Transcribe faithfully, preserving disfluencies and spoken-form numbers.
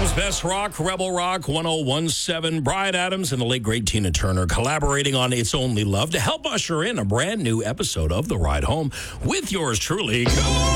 F M's Best Rock, Rebel Rock one oh one point seven. Bryan Adams and the late great Tina Turner collaborating on It's Only Love to help usher in a brand new episode of The Ride Home with yours truly. Come on.